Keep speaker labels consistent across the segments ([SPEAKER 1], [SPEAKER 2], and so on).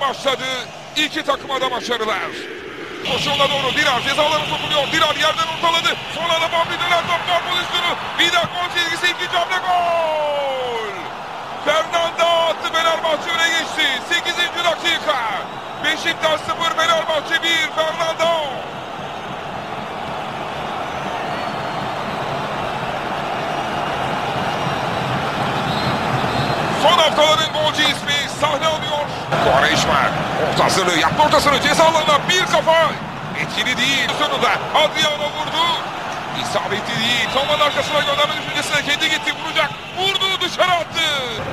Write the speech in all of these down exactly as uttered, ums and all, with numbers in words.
[SPEAKER 1] başladı. İki takıma da başarılar. Koşuğuna doğru Dirar cezalarına sokuluyor. Dirar yerden ortaladı. Sonra da Bambi dönen top gol pozisyonu. Vida gol çizgisi, ikinci hamle gol. Fernando attı, Fenerbahçe öne geçti. sekizinci dakika. Beşiktaş sıfır, Fenerbahçe bir. Fernando. Son haftaların golcü ismi sahne alıyor. Quaresma orta hazırlığı yaptı, ortasını ceza alanına bir kafa. Etkili değil. Sonunda Adriano vurdu. İsabetli değil. Toman arkasına gönderme düşüncesine kendi gitti. Vuracak. Vurdu, dışarı attı.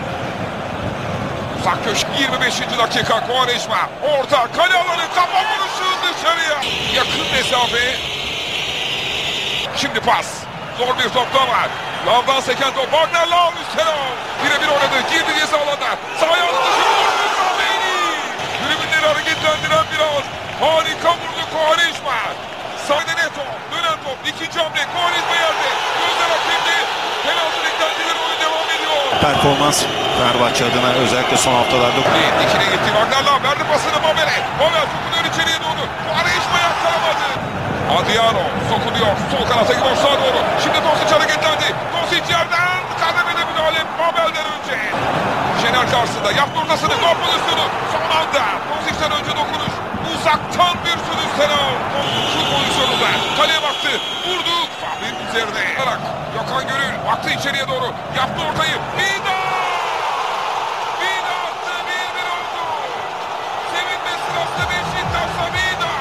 [SPEAKER 1] Uzak köşe yirmi beşinci dakika. Quaresma orta kale alanı, kafa vuruşu dışarıya. Yakın mesafe. Şimdi pas. Zor bir topta var. Lavdan seken top. Wagner Lav üstüne. Birebir oynadı. Girdi ceza alanına. Sağ ayağını dışarı vurdu. Kaveyni. Tribünleri hareketlendiren biraz. Harika vurdu Quaresma. Sağda Neto. Dönen top. İkinci hamle. Quaresma yerde. Gözler hakemde. Penaltı beklentileri, oyun devam ediyor.
[SPEAKER 2] Performans Fenerbahçe adına özellikle son haftalarda.
[SPEAKER 1] Dikine gitti. Wagner Lav verdi pasını Babel'e. Babel sokuluyor içeriye doğru. Quaresma yakalamadı. Adriano sokuluyor. Sol kanata boşluğa doğru. Şimdi Tosic hareketlendi. Tosic yerden kademede müdahale Babel'den önce. Şener karşısında yaptı ortasını. Gol pozisyonu. Son anda Tosic'ten önce dokunuş. Uzaktan bir sürüş Senar. Şu pozisyonunda kaleye baktı. Vurdu. Fahri'nin üzerine. Gökhan Gönül baktı içeriye doğru. Yaptı ortayı. Vida! Vida attı. bir bir oldu. Sevinme sırasında Beşiktaş'ta Vida.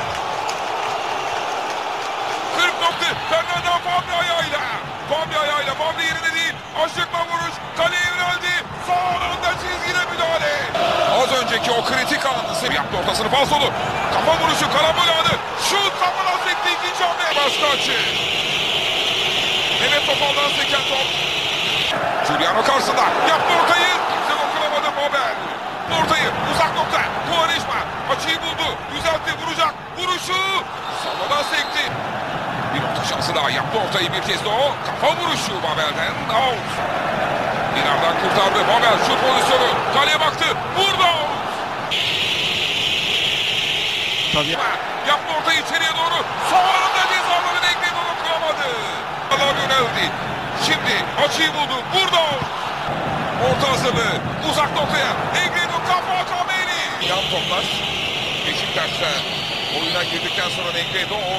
[SPEAKER 1] kırk nokta. Fernando Bambi ayağıyla. Bambi ayağıyla. Bambi yerine değil. Aşıkla vuruş. Kaleye yöneldi. Son anda çizgide müdahale. Az önceki o kritik anını sev yaptı, ortasını falsolu. Kafa vuruşu, karambol anı. Şut kafadan sekti, ikinci hamle. Başka açı. Mehmet Topal'dan seken top. Giuliano karşısında. Yaptı ortayı. Kimse dokunamadı Babel. Ortayı uzak nokta. Quaresma açıyı buldu. Düzeltti, vuracak. Vuruşu. Savadan sekti. Bir orta şansı daha, yaptı ortayı bir kez de o. Kafa vuruşu Babel'den. Out. Dinar'dan kurtardı. Babel şut pozisyonu. Kaleye baktı. Vurdu.
[SPEAKER 2] Tabii.
[SPEAKER 1] Yaptı ortayı içeriye doğru. Son anda cezaların ekledi, dokunamadı. Allah yöneldi. Şimdi açıyı buldu. Vurdu. Orta hazırlığı. Uzak noktaya. Negredo kafa Kameni. Yan toplar. Beşiktaş'ta oyuna girdikten sonra Negredo